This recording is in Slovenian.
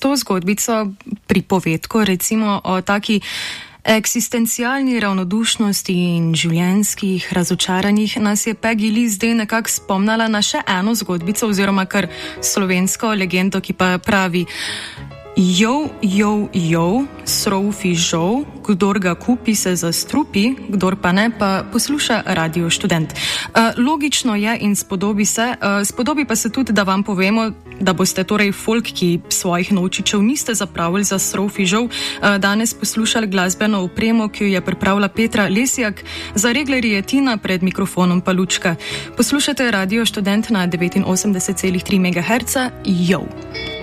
to zgodbico, pripovedko, recimo o taki eksistencialni ravnodušnosti in življenjskih razočaranjih, nas je Peggy Lee zdaj nekako spomnila na še eno zgodbico oziroma kar slovensko legendo, ki pa pravi: Jov, jov, jov, srofi žov, kdor ga kupi se zastrupi, kdor pa ne, pa posluša Radio Študent. Logično je in spodobi pa se tudi, da vam povemo, da boste torej folk, ki svojih novčičev niste zapravili za srofi žov, danes poslušali glasbeno opremo, ki jo je pripravila Petra Lesjak, za reglerji je Tina, pred mikrofonom pa Lučka. Poslušate Radio Študent na 89,3 MHz. Jov!